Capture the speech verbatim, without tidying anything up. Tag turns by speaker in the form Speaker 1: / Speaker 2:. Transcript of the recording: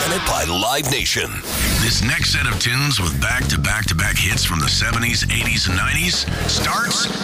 Speaker 1: presented by Live Nation.
Speaker 2: This next set of tunes with back-to-back-to-back hits from the seventies, eighties, and nineties starts